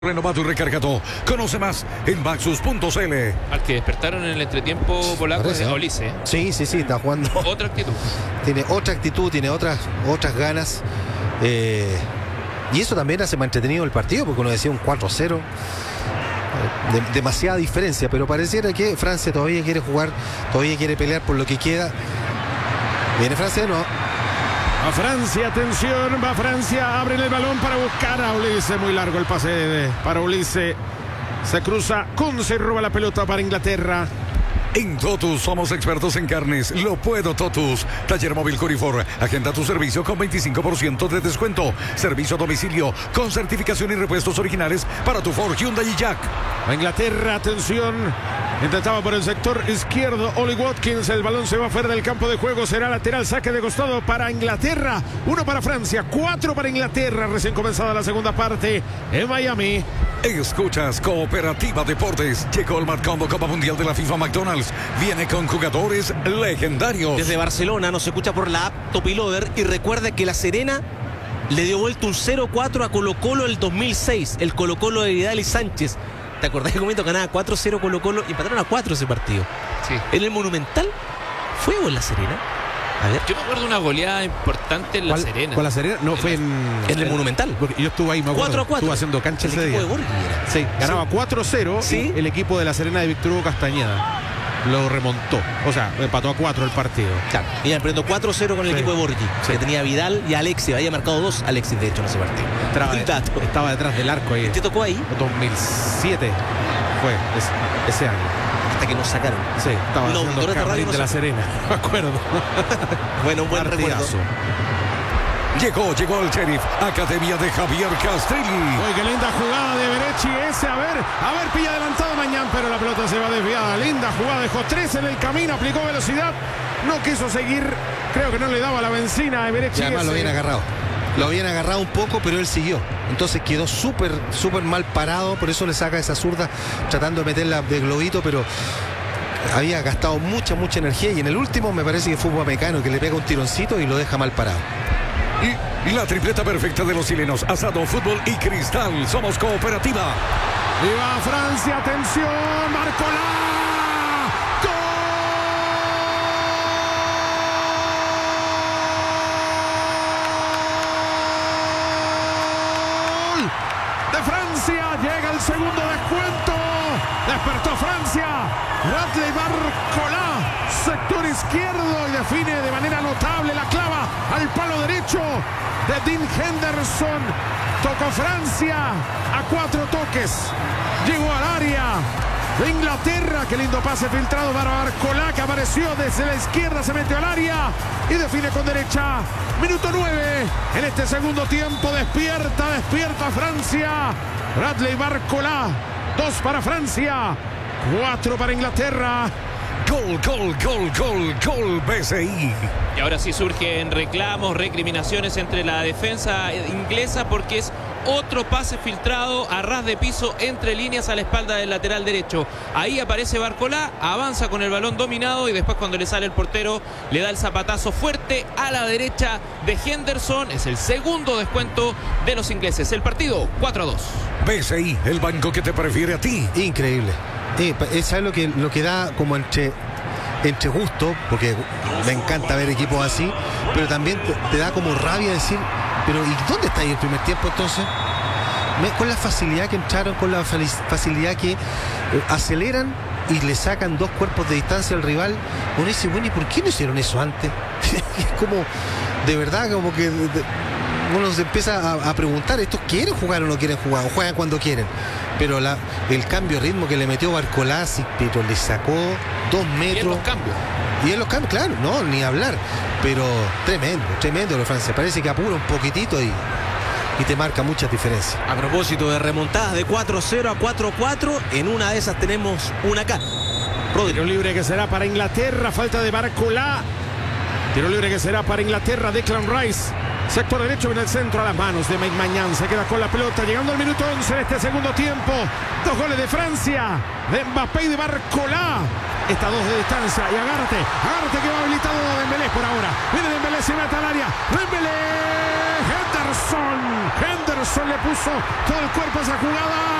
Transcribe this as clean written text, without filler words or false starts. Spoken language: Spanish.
Renovado y recargado. Conoce más en Maxus.cl. Al que despertaron en el entretiempo polaco es Olise. Sí, está jugando. Otra actitud. Tiene otra actitud, tiene otras ganas. Y eso también hace más entretenido el partido, porque uno decía un 4-0. Demasiada diferencia, pero pareciera que Francia todavía quiere jugar, todavía quiere pelear por lo que queda. Viene Francia, no. A Francia, atención, va Francia, abren el balón para buscar a Olise, muy largo el pase para Olise, se cruza, Kunze roba la pelota para Inglaterra. En Totus somos expertos en carnes. Lo puedo, Totus. Taller móvil Corifor. Agenda tu servicio con 25% de descuento. Servicio a domicilio con certificación y repuestos originales para tu Ford, Hyundai y Jack. A Inglaterra, atención. Intentaba por el sector izquierdo Oli Watkins. El balón se va fuera del campo de juego. Será lateral, saque de costado para Inglaterra. 1 para Francia, 4 para Inglaterra. Recién comenzada la segunda parte en Miami. Escuchas Cooperativa Deportes. Llegó el Marcombo Copa Mundial de la FIFA McDonald's. Viene con jugadores legendarios. Desde Barcelona nos escucha por la app Topilover. Y recuerda que La Serena le dio vuelta un 0-4 a Colo-Colo el 2006. El Colo-Colo de Vidal y Sánchez. ¿Te acordás que momento ganaba 4-0 Colo-Colo? Y empataron a 4 ese partido. Sí. En el Monumental fue o en La Serena. A ver. Yo me acuerdo de una goleada importante en La Serena. ¿Con La Serena? No, fue en el Monumental. Porque yo estuve ahí, me acuerdo. 4-4. Estuve haciendo cancha El ese equipo día. de Borghi era. Sí, ganaba 4-0. ¿Sí? Y el equipo de La Serena de Víctor Hugo Castañeda lo remontó. O sea, empató a 4 el partido. Claro. Iban perdiendo 4-0 con el equipo de Borghi. Sí. Que tenía Vidal y Alexis. Había marcado 2 Alexis, de hecho, en ese partido. Estaba detrás del arco ahí. ¿Te tocó ahí? 2007 fue ese año. Hasta que nos sacaron. Sí, estaba haciendo el camarín de La Serena. Me acuerdo. Bueno, un buen recuerdo. Llegó el Sheriff. Academia de Javier Castrilli. Uy, qué linda jugada de Berechi ese. A ver, pilla adelantado Mañán, pero la pelota se va desviada. Linda jugada, dejó 3 en el camino, aplicó velocidad. No quiso seguir, creo que no le daba la benzina a Berechi. Y además lo habían agarrado. Lo habían agarrado un poco, pero él siguió. Entonces quedó súper mal parado. Por eso le saca esa zurda, tratando de meterla de globito, pero había gastado mucha energía. Y en el último me parece que fue Upamecano, que le pega un tironcito y lo deja mal parado. Y la tripleta perfecta de los chilenos. Asado, fútbol y cristal. Somos Cooperativa. ¡Viva Francia! ¡Atención! ¡Barcola! Francia, llega el segundo descuento, despertó Francia, Bradley Barcola, sector izquierdo, y define de manera notable, la clava al palo derecho de Dean Henderson. Tocó Francia a 4 toques, llegó al área de Inglaterra. Qué lindo pase filtrado para Barcola, que apareció desde la izquierda, se metió al área y define con derecha. Minuto 9 en este segundo tiempo. Despierta Francia. Bradley Barcola. 2 para Francia, 4 para Inglaterra. Gol BCI. Y ahora sí surgen reclamos, recriminaciones entre la defensa inglesa, porque es otro pase filtrado a ras de piso entre líneas a la espalda del lateral derecho. Ahí aparece Barcola, avanza con el balón dominado y después, cuando le sale el portero, le da el zapatazo fuerte a la derecha de Henderson. Es el segundo descuento de los ingleses. El partido 4-2. BCI, el banco que te prefiere a ti. Increíble. ¿Sabes lo que da como entre gusto? Porque me encanta ver equipos así, pero también te da como rabia decir, pero ¿y dónde está ahí el primer tiempo entonces? Con la facilidad que entraron, con la facilidad que aceleran y le sacan 2 cuerpos de distancia al rival. Uno dice, bueno, ¿y por qué no hicieron eso antes? Es como, de verdad, como que uno se empieza a preguntar, ¿estos quieren jugar o no quieren jugar? O juegan cuando quieren. Pero el cambio de ritmo que le metió Barcola, pero le sacó 2 metros. Y en los cambios, claro, no, ni hablar. Pero tremendo lo Francia. Parece que apura un poquitito y te marca muchas diferencias. A propósito de remontadas de 4-0 a 4-4, en una de esas tenemos una acá. Tiro libre que será para Inglaterra, falta de Barcola. Tiro libre que será para Inglaterra, Declan Rice. Sector derecho en el centro, a las manos de Mike Mañán. Se queda con la pelota, llegando al minuto 11 en este segundo tiempo. 2 goles de Francia, de Mbappé y de Barcola. Está 2 de distancia. Y Agarte que va habilitado Dembélé por ahora. Viene Dembélé, se mete al área. Dembélé, Henderson le puso todo el cuerpo a esa jugada.